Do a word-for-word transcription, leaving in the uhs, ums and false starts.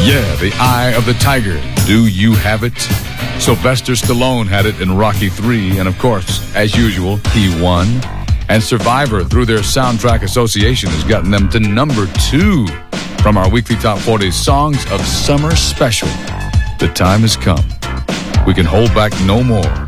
Yeah, The Eye of the Tiger. Do you have it? Sylvester Stallone had it in Rocky three, and of course, as usual, he won. And Survivor, through their soundtrack association, has gotten them to number two from our weekly Top forty Songs of Summer Special. The time has come. We can hold back no more.